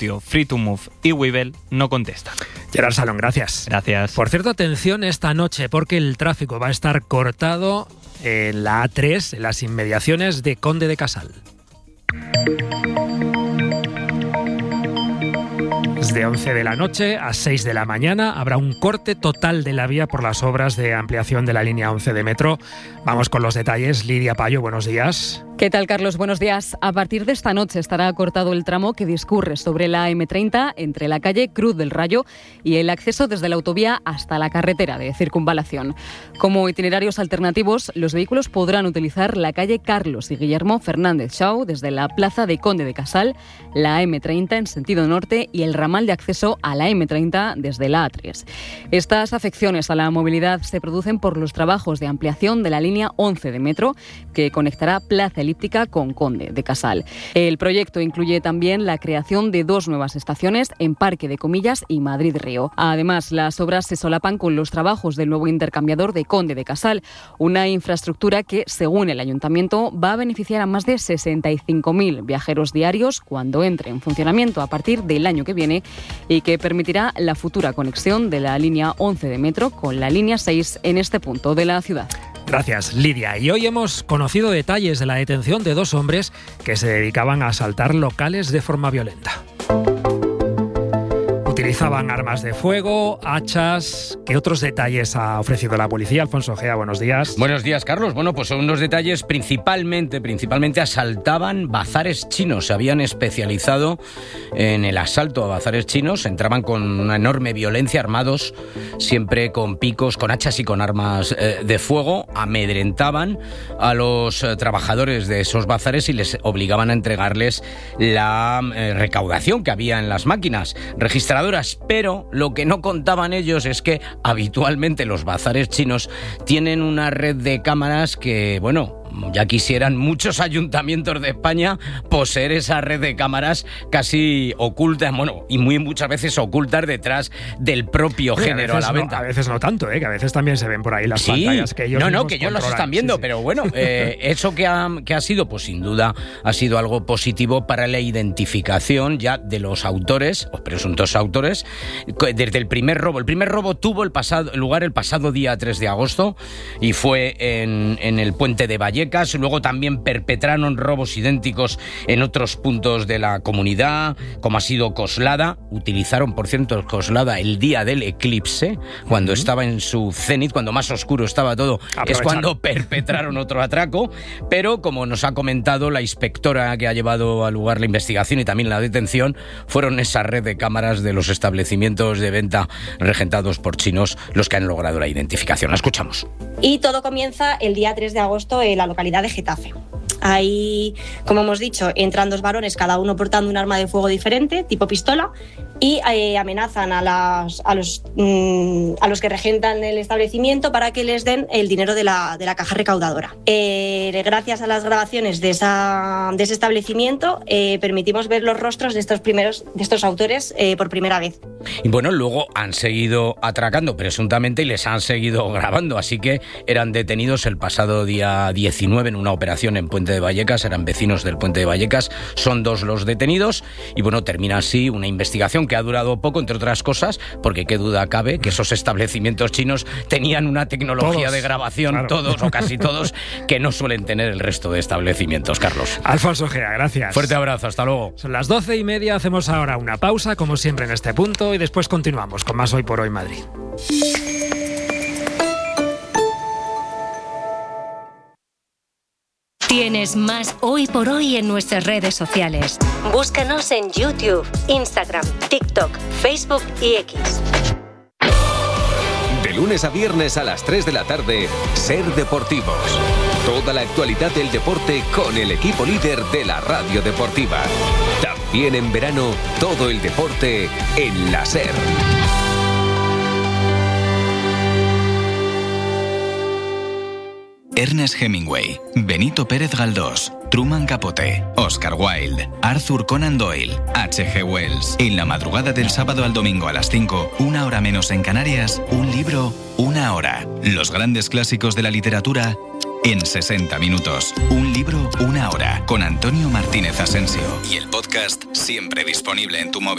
Optio, Free2Move y Webull no contestan. Gerard Salón, gracias. Gracias. Por cierto, atención esta noche porque el tráfico va a estar cortado en la A3, en las inmediaciones de Conde de Casal. Desde 11 de la noche a 6 de la mañana habrá un corte total de la vía por las obras de ampliación de la línea 11 de metro. Vamos con los detalles. Lidia Payo, buenos días. ¿Qué tal, Carlos? Buenos días. A partir de esta noche estará cortado el tramo que discurre sobre la M30 entre la calle Cruz del Rayo y el acceso desde la autovía hasta la carretera de circunvalación. Como itinerarios alternativos, los vehículos podrán utilizar la calle Carlos y Guillermo Fernández Shaw desde la plaza de Conde de Casal, la M30 en sentido norte y el ramal de acceso a la M30 desde la A3. Estas afecciones a la movilidad se producen por los trabajos de ampliación de la línea 11 de metro que conectará Plaza Elíptica con Conde de Casal. El proyecto incluye también la creación de 2 nuevas estaciones en Parque de Comillas y Madrid Río. Además, las obras se solapan con los trabajos del nuevo intercambiador de Conde de Casal, una infraestructura que, según el Ayuntamiento, va a beneficiar a más de 65.000 viajeros diarios cuando entre en funcionamiento a partir del año que viene y que permitirá la futura conexión de la línea 11 de metro con la línea 6 en este punto de la ciudad. Gracias, Lidia. Y hoy hemos conocido detalles de la detención de 2 hombres que se dedicaban a asaltar locales de forma violenta. Utilizaban armas de fuego, hachas. ¿Qué otros detalles ha ofrecido la policía? Alfonso Gea, buenos días. Buenos días, Carlos. Bueno, pues son unos detalles principalmente asaltaban bazares chinos. Se habían especializado en el asalto a bazares chinos. Entraban con una enorme violencia, armados, siempre con picos, con hachas y con armas de fuego. Amedrentaban a los trabajadores de esos bazares y les obligaban a entregarles la recaudación que había en las máquinas registradoras. Pero lo que no contaban ellos es que habitualmente los bazares chinos tienen una red de cámaras que, bueno, ya quisieran muchos ayuntamientos de España poseer esa red de cámaras casi ocultas, bueno, y muy muchas veces ocultas detrás del propio género a la venta. A veces no tanto, que a veces también se ven por ahí las pantallas que ellos que ellos los están viendo, sí. Pero bueno, eso que ha sido, pues sin duda, ha sido algo positivo para la identificación ya de los autores, o presuntos autores, desde el primer robo. El primer robo tuvo lugar el pasado día 3 de agosto y fue en el puente de Vallecas. Luego también perpetraron robos idénticos en otros puntos de la comunidad, como ha sido Coslada. Utilizaron, por cierto, Coslada el día del eclipse, cuando estaba en su cenit, cuando más oscuro estaba todo, es cuando perpetraron otro atraco. Pero, como nos ha comentado la inspectora que ha llevado a lugar la investigación y también la detención, fueron esa red de cámaras de los establecimientos de venta regentados por chinos los que han logrado la identificación. La escuchamos. Y todo comienza el día 3 de agosto en la localidad de Getafe. Ahí, como hemos dicho, entran 2 varones, cada uno portando un arma de fuego diferente, tipo pistola, y amenazan a los que regentan el establecimiento para que les den el dinero de la caja recaudadora. Gracias a las grabaciones de ese establecimiento, permitimos ver los rostros de estos autores por primera vez. Y bueno, luego han seguido atracando presuntamente y les han seguido grabando, así que eran detenidos el pasado día 19 en una operación en Puente de Vallecas, eran vecinos del Puente de Vallecas, son 2 los detenidos y bueno, termina así una investigación que ha durado poco, entre otras cosas, porque qué duda cabe que esos establecimientos chinos tenían una tecnología de grabación, claro. Todos o casi todos, que no suelen tener el resto de establecimientos, Carlos. Alfonso Gea, gracias. Fuerte abrazo, hasta luego. Son las 12:30, hacemos ahora una pausa, como siempre en este punto, y después continuamos con más Hoy por Hoy Madrid. Tienes más Hoy por Hoy en nuestras redes sociales. Búscanos en YouTube, Instagram, TikTok, Facebook y X. De lunes a viernes a las 3 de la tarde, Ser Deportivos. Toda la actualidad del deporte con el equipo líder de la radio deportiva. También en verano, todo el deporte en la SER. Ernest Hemingway, Benito Pérez Galdós, Truman Capote, Oscar Wilde, Arthur Conan Doyle, H.G. Wells. En la madrugada del sábado al domingo a las 5, 1 hora menos en Canarias, un libro, 1 hora. Los grandes clásicos de la literatura en 60 minutos. Un libro, una hora, con Antonio Martínez Asensio. Y el podcast siempre disponible en tu móvil.